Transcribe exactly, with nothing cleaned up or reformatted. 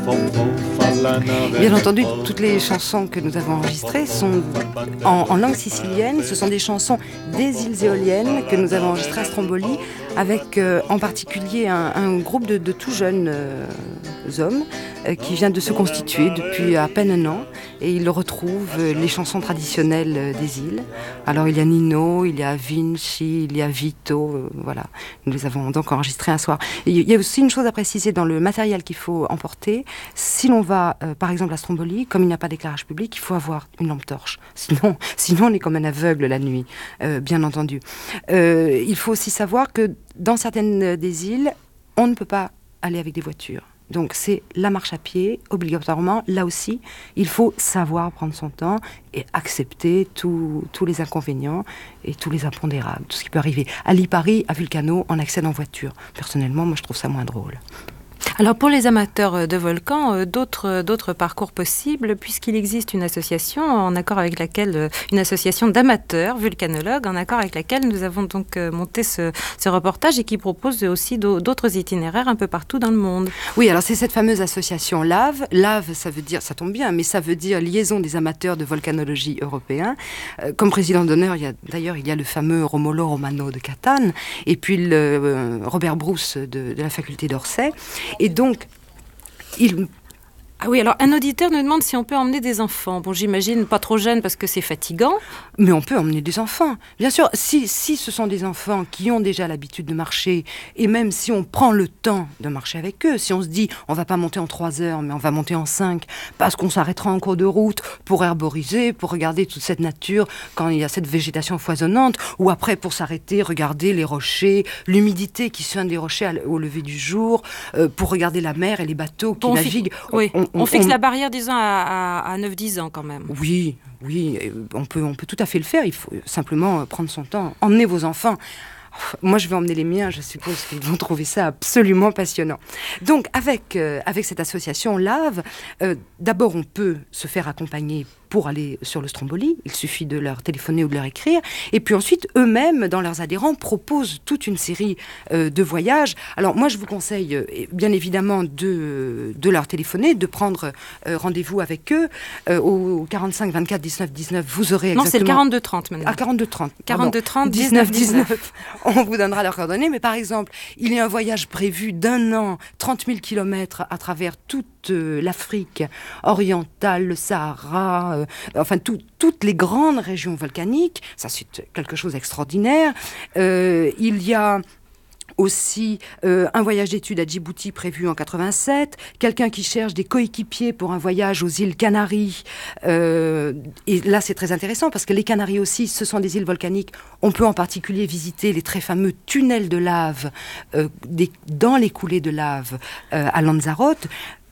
Bien entendu, toutes les chansons que nous avons enregistrées sont en, en langue sicilienne. Ce sont des chansons des îles éoliennes que nous avons enregistrées à Stromboli, avec euh, en particulier un, un groupe de, de tout jeunes euh, hommes euh, qui vient de se constituer depuis à peine un an, et ils retrouvent euh, les chansons traditionnelles euh, des îles. Alors il y a Nino, il y a Vinci, il y a Vito, euh, voilà. Nous les avons donc enregistrés un soir. Et il y a aussi une chose à préciser dans le matériel qu'il faut emporter. Si l'on va, euh, par exemple, à Stromboli, comme il n'y a pas d'éclairage public, il faut avoir une lampe torche. Sinon, sinon on est comme un aveugle la nuit, euh, bien entendu. Euh, il faut aussi savoir que dans certaines des îles, on ne peut pas aller avec des voitures. Donc c'est la marche à pied, obligatoirement. Là aussi, il faut savoir prendre son temps et accepter tous les inconvénients et tous les impondérables, tout ce qui peut arriver. À Lipari, à Vulcano, on accède en voiture. Personnellement, moi je trouve ça moins drôle. Alors pour les amateurs de volcans, d'autres, d'autres parcours possibles, puisqu'il existe une association en accord avec laquelle, une association d'amateurs vulcanologues, en accord avec laquelle nous avons donc monté ce, ce reportage et qui propose aussi d'autres itinéraires un peu partout dans le monde. Oui, alors c'est cette fameuse association LAV. LAV, ça veut dire, ça tombe bien, mais ça veut dire Liaison des amateurs de volcanologie européens. Euh, comme président d'honneur, il y a, d'ailleurs, il y a le fameux Romolo Romano de Catane, et puis le euh, Robert Brousse de, de la faculté d'Orsay. Et donc, il... Ah oui, alors un auditeur nous demande si on peut emmener des enfants. Bon, j'imagine pas trop jeunes parce que c'est fatigant. Mais on peut emmener des enfants. Bien sûr, si, si ce sont des enfants qui ont déjà l'habitude de marcher, et même si on prend le temps de marcher avec eux, si on se dit on va pas monter en trois heures, mais on va monter en cinq, parce qu'on s'arrêtera en cours de route pour herboriser, pour regarder toute cette nature quand il y a cette végétation foisonnante, ou après pour s'arrêter, regarder les rochers, l'humidité qui suinte des rochers au lever du jour, euh, pour regarder la mer et les bateaux qui bon, naviguent. Oui. On, On, on fixe on... la barrière, disons, à, à, à neuf dix ans quand même. Oui, oui, on peut, on peut tout à fait le faire. Il faut simplement prendre son temps. Emmenez vos enfants. Moi, je vais emmener les miens. Je suppose qu'ils vont trouver ça absolument passionnant. Donc, avec, euh, avec cette association LAV, euh, d'abord, on peut se faire accompagner pour aller sur le Stromboli. Il suffit de leur téléphoner ou de leur écrire. Et puis ensuite, eux-mêmes, dans leurs adhérents, proposent toute une série euh, de voyages. Alors moi, je vous conseille, euh, bien évidemment, de, de leur téléphoner, de prendre euh, rendez-vous avec eux. Euh, au quarante-cinq vingt-quatre dix-neuf dix-neuf, vous aurez exactement... Non, c'est le quarante-deux trente maintenant. Ah, quarante-deux trente. quarante-deux trente, dix-neuf dix-neuf. On vous donnera leurs coordonnées. Mais par exemple, il y a un voyage prévu d'un an, trente mille kilomètres à travers toute euh, l'Afrique orientale, le Sahara... Euh, enfin tout, toutes les grandes régions volcaniques, ça c'est quelque chose d'extraordinaire. Euh, il y a aussi euh, un voyage d'études à Djibouti prévu en quatre-vingt-sept, quelqu'un qui cherche des coéquipiers pour un voyage aux îles Canaries, euh, et là c'est très intéressant parce que les Canaries aussi, ce sont des îles volcaniques. On peut en particulier visiter les très fameux tunnels de lave euh, des, dans les coulées de lave euh, à Lanzarote.